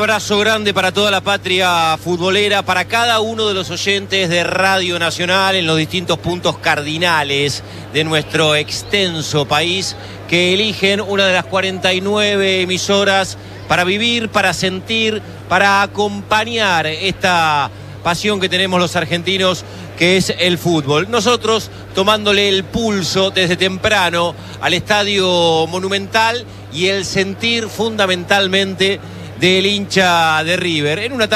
Abrazo grande para toda la patria futbolera, para cada uno de los oyentes de Radio Nacional en los distintos puntos cardinales de nuestro extenso país que eligen una de las 49 emisoras para vivir, para sentir, para acompañar esta pasión que tenemos los argentinos, que es el fútbol. Nosotros tomándole el pulso desde temprano al Estadio Monumental y el sentir fundamentalmente del hincha de River en una